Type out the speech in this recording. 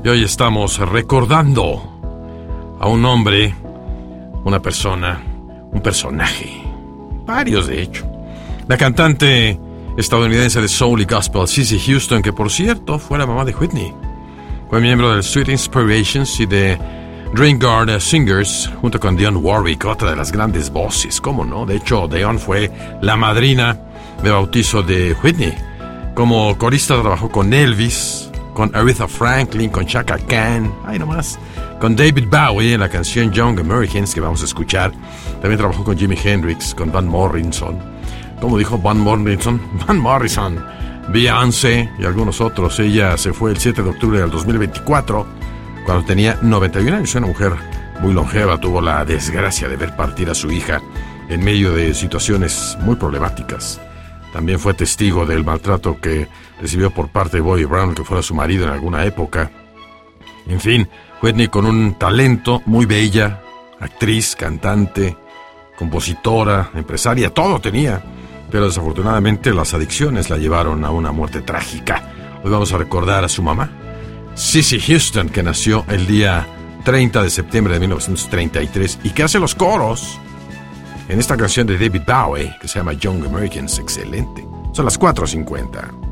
Y hoy estamos recordando a un hombre, una persona, un personaje, varios de hecho. La cantante estadounidense de soul y gospel Cissy Houston, que por cierto fue la mamá de Whitney. Fue miembro del Sweet Inspirations y de Dream Guard Singers, junto con Dionne Warwick, otra de las grandes voces, ¿cómo no? De hecho, Dionne fue la madrina de bautizo de Whitney. Como corista trabajó con Elvis, con Aretha Franklin, con Chaka Khan, ahí nomás, con David Bowie en la canción Young Americans que vamos a escuchar. También trabajó con Jimi Hendrix, con Van Morrison. ¿Cómo dijo Van Morrison? Van Morrison, Beyoncé y algunos otros. Ella se fue el 7 de octubre del 2024, cuando tenía 91 años. Una mujer muy longeva. Tuvo la desgracia de ver partir a su hija en medio de situaciones muy problemáticas. También fue testigo del maltrato que recibió por parte de Bobby Brown, que fuera su marido en alguna época. En fin, Whitney con un talento, muy bella, actriz, cantante, compositora, empresaria, todo tenía. Pero desafortunadamente las adicciones la llevaron a una muerte trágica. Hoy vamos a recordar a su mamá, Cissy Houston, que nació el día 30 de septiembre de 1933 y que hace los coros en esta canción de David Bowie que se llama Young Americans. Excelente. Son las 4:50.